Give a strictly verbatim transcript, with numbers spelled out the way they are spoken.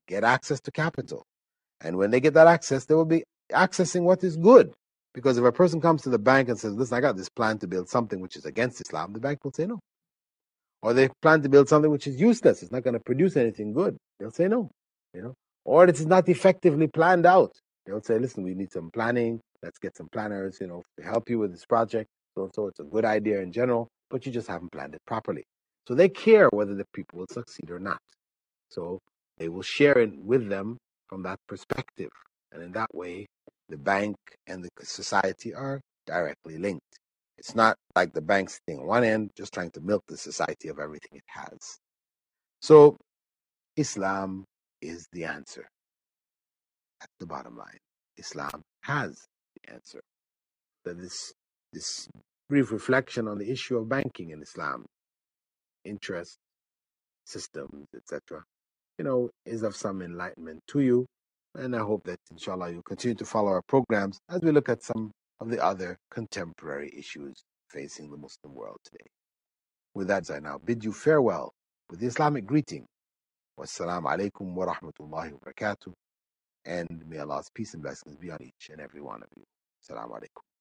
get access to capital. And when they get that access, they will be accessing what is good. Because if a person comes to the bank and says, listen, I got this plan to build something which is against Islam, the bank will say no. Or they plan to build something which is useless, it's not going to produce anything good, they'll say no. You know, or it is not effectively planned out. They'll say, listen, we need some planning, let's get some planners, you know, to help you with this project. So and so, it's a good idea in general, but you just haven't planned it properly. So they care whether the people will succeed or not. So they will share it with them from that perspective. And in that way, the bank and the society are directly linked. It's not like the bank sitting on one end just trying to milk the society of everything it has. So Islam is the answer. That's the bottom line. Islam has the answer. That this this brief reflection on the issue of banking in Islam, interest, systems, et cetera, you know, is of some enlightenment to you. And I hope that, inshallah, you'll continue to follow our programs as we look at some of the other contemporary issues facing the Muslim world today. With that, I now bid you farewell with the Islamic greeting. Wassalamu alaikum wa rahmatullahi wa barakatuh. And may Allah's peace and blessings be on each and every one of you. Assalamu alaikum.